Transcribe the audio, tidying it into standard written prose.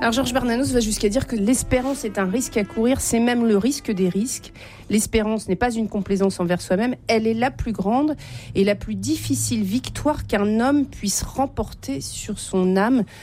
Alors Georges Bernanos va jusqu'à dire que l'espérance est un risque à courir, c'est même le risque des risques. L'espérance n'est pas une complaisance envers soi-même, elle est la plus grande et la plus difficile victoire qu'un homme puisse remporter sur son âme.